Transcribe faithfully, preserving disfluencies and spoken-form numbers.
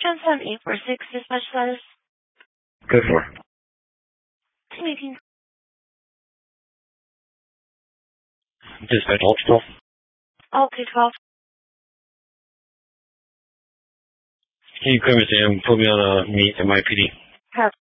Trent seven eight four six, dispatch status. Go for it. Team eighteen. Dispatch Alt twelve. Alt two twelve. Can you come and put me on a meet at my P D? Have